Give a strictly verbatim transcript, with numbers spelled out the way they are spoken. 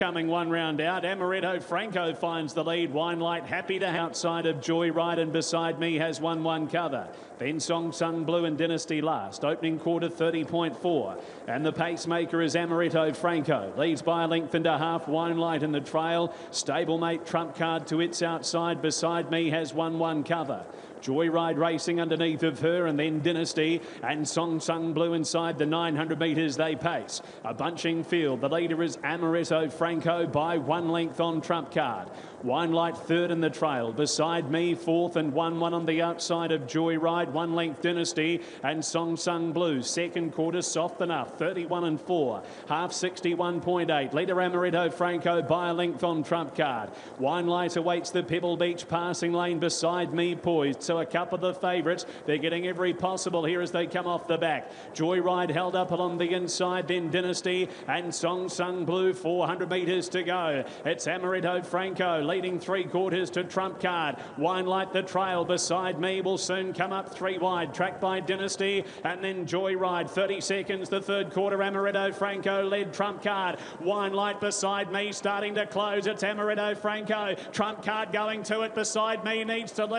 Coming one round out, Amaretto Franco finds the lead. Winelight happy to outside of Joyride, and beside me has one one cover. Then Song Sung Blue and Dynasty last. Opening quarter thirty point four. And the pacemaker is Amaretto Franco. Leads by a length and a half. Winelight in the trail. Stablemate Trump Card to its outside. Beside me has one one cover. Joyride racing underneath of her, and then Dynasty and Song Sung Blue inside the nine hundred metres they pace. A bunching field. The leader is Amaretto Franco by one length on Trump Card. Winelight third in the trail. Beside me fourth and one one on the outside of Joyride. One length Dynasty and Song Sung Blue. Second quarter soft enough. thirty-one and four. Half sixty-one point eight. Leader Amaretto Franco by a length on Trump Card. Winelight awaits the Pebble Beach passing lane beside me poised. So a couple of the favourites, they're getting every possible here as they come off the back. Joyride held up along the inside, then Dynasty and Song Sung Blue. four hundred metres to go. It's Amaretto Franco leading three quarters to Trump Card. Winelight the trail beside me will soon come up three wide. Tracked by Dynasty and then Joyride. thirty seconds the third quarter. Amaretto Franco led Trump Card. Winelight beside me starting to close. It's Amaretto Franco. Trump Card going to it beside me needs to lead.